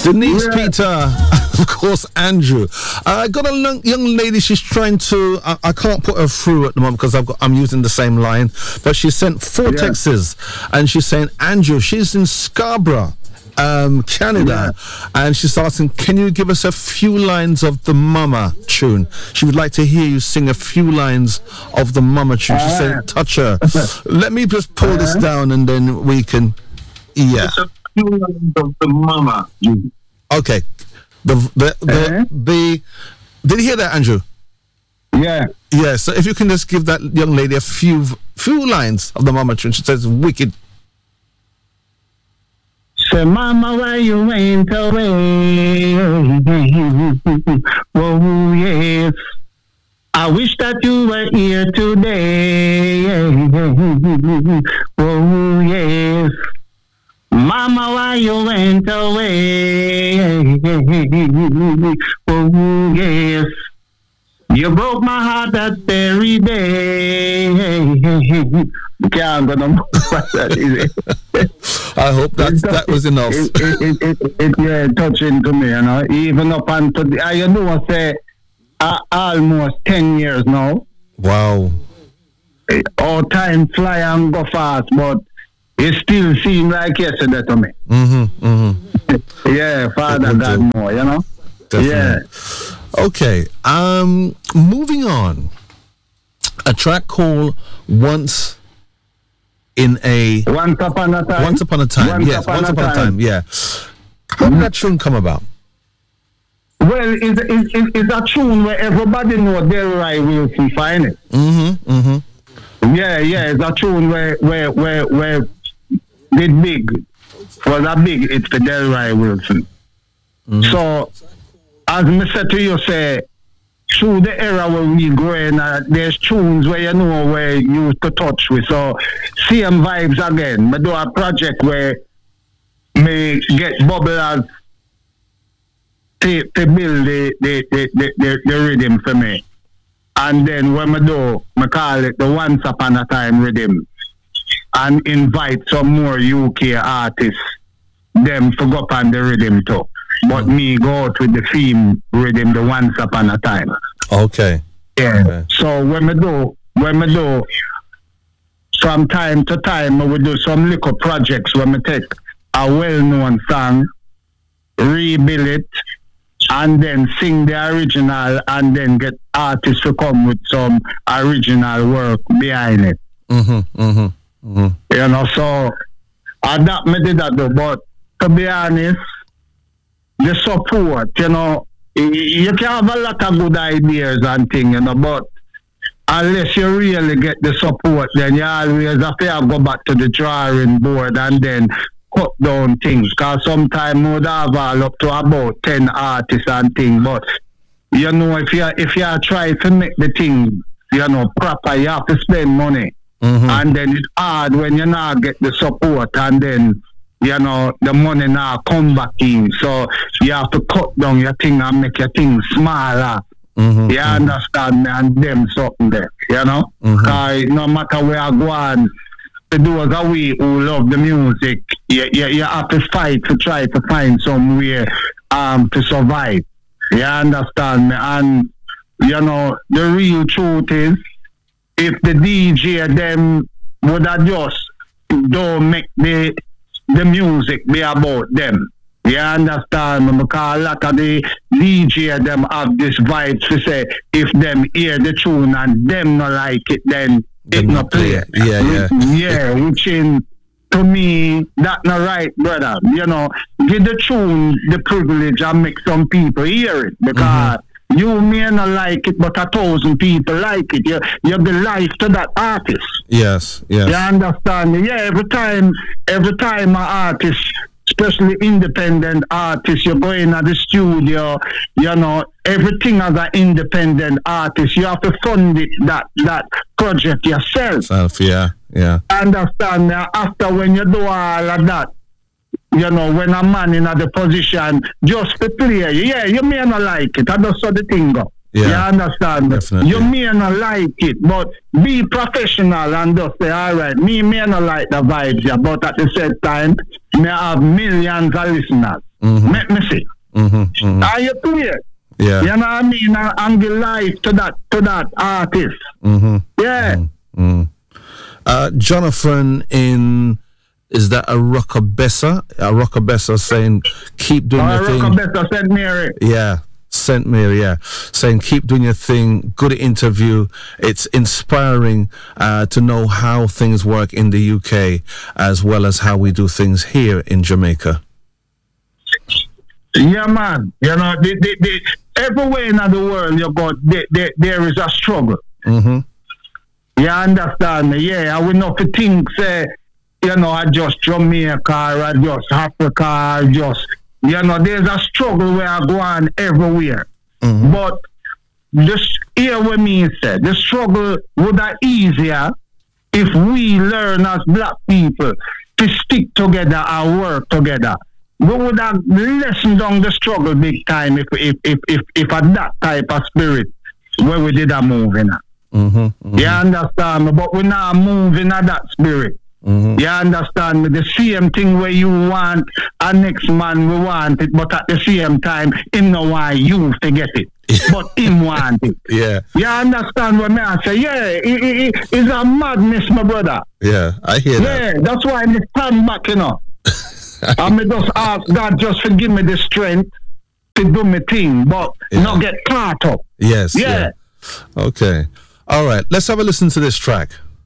Denise, Peter, of course, Andrew. I got a young lady. She's trying to. I can't put her through at the moment because I'm using the same line. But she sent 4 texts, and she's saying, Andrew, she's in Scarborough, Canada, and she's asking, can you give us a few lines of the Mama tune? She would like to hear you sing a few lines of the Mama tune. She said, touch her. Let me just pull this down, and then we can. Yeah. It's a few lines of the Mama. Okay. The did you hear that, Andrew? Yeah. Yeah, so if you can just give that young lady a few lines of the Mama tune. She says wicked. Say, Mama, why you went away? Oh, yes. I wish that you were here today. Oh, yes. Mama, why you went away? Oh, yes. You broke my heart that very day. Can't go no more. I hope that was enough. It touching to me, you know. Even up until you know, I say almost 10 years now. Wow. All time fly and go fast, but it still seems like yesterday to me. Yeah, Father God more, you know. Definitely. Yeah. Okay. Moving on. A track called Once Upon a Time. Once Upon a Time. Yeah. How did that tune come about? Well, it's a tune where everybody knows Delroy Wilson find it. Yeah, it's a tune where did big was a big it's the Delroy Wilson. So as I said to you, say through the era where we growing, there's tunes where you know where you used to touch with. So same vibes again. I do a project where me get bubblers to build the rhythm for me. And then when I call it the Once Upon a Time rhythm and invite some more UK artists, them to go up on the rhythm too. But me go out with the theme rhythm, the Once Upon a Time. Okay. Yeah. Okay. So when I do from time to time, I will do some little projects where I take a well-known song, rebuild it, and then sing the original, and then get artists to come with some original work behind it. You know, so I that me did that though, but to be honest, the support, you know, you can have a lot of good ideas and things, you know, but unless you really get the support, then you always have to go back to the drawing board and then cut down things. Because sometimes we would have all up to about 10 artists and things, but you know, if you try to make the thing, you know, proper, you have to spend money. And then it's hard when you not get the support, and then you know the money now come back in. So you have to cut down your thing and make your thing smaller. You understand me? And them something there, you know? Because no matter where I go on, to those of we who love the music, you have to fight to try to find somewhere to survive. You understand me? And you know the real truth is, if the DJ them would have just don't make the music be about them. You understand me? Because a lot of the DJ them have this vibe to say if them hear the tune and them not like it, then it not play. Yeah, which in to me that not right, brother. You know, give the tune the privilege and make some people hear it, because you may not like it, but 1,000 people like it. You give life to that artist. Yes. You understand me? Yeah, every time an artist, especially independent artists, you go in at the studio, you know, everything as an independent artist, you have to fund it, that project yourself. Yeah. Understand me? After when you do all of that, you know, when a man in the position just to play, you may not like it. I just saw the thing go. Yeah, you understand? Definitely. You may not like it, but be professional and just say, all right, me may not like the vibes, but at the same time, may have millions of listeners. Make me see. Are you clear? Yeah. You know what I mean? And give life to that artist. Yeah. Jonathan is that a Rockabessa? A Rockabessa saying, keep doing your thing. Rockabessa, St. Mary. Yeah, St. Mary, yeah. Saying, keep doing your thing. Good interview. It's inspiring to know how things work in the UK as well as how we do things here in Jamaica. Yeah, man. You know, everywhere in the world you go, there is a struggle. You understand me? Yeah, I will not think, say, you know, I just Jamaica or I just Africa or just, you know, there's a struggle where I go on everywhere. But just hear what me say. The struggle would be easier if we learn as black people to stick together and work together. We would have lessened down the struggle big time if at that type of spirit where we did a move in. You understand me? But we're not moving at that spirit. You understand me? The same thing where you want a next man, we want it, but at the same time, him no want you to get it. But him want it. Yeah. You understand what I say? Yeah, it's a madness, my brother. Yeah, I hear that. Yeah, that's why I stand back, you know. And me just ask God just to give me the strength to do my thing, but not get caught up. Yes. Yeah. Okay. All right. Let's have a listen to this track.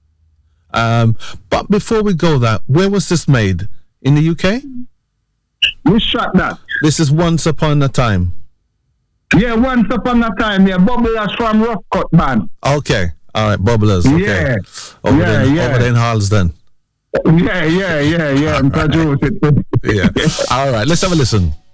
But before we go that, where was this made? In the UK? We shot that. This is Once Upon a Time. Yeah, Once Upon a Time. Yeah, Bubblers from Rough Cut Band. Okay. All right. Bubblers. Okay. Yeah. Over there in Harlesden. Yeah. I'm producing it. Yeah. All right. Let's have a listen.